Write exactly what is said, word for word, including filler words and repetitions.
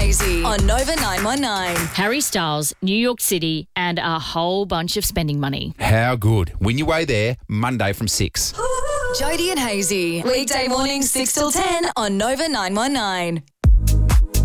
Hazy on Nova nine one nine. Harry Styles, New York City, and a whole bunch of spending money. How good. Win your way there, Monday from six. Jody and Hazy, weekday mornings six till ten on Nova nine one nine.